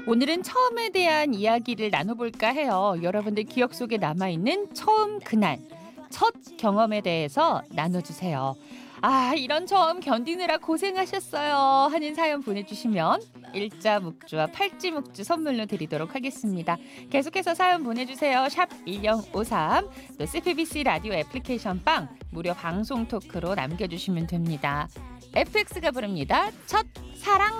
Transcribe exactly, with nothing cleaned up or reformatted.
오늘은 처음에 대한 이야기를 나눠볼까 해요. 여러분들 기억 속에 남아있는 처음 그날, 첫 경험에 대해서 나눠주세요. 아, 이런 처음 견디느라 고생하셨어요 하는 사연 보내주시면 일자 묵주와 팔찌 묵주 선물로 드리도록 하겠습니다. 계속해서 사연 보내주세요. 샵 일공오삼, 또 씨피비씨 라디오 애플리케이션 빵 무료 방송 토크로 남겨주시면 됩니다. 에프엑스가 부릅니다. 첫 사랑.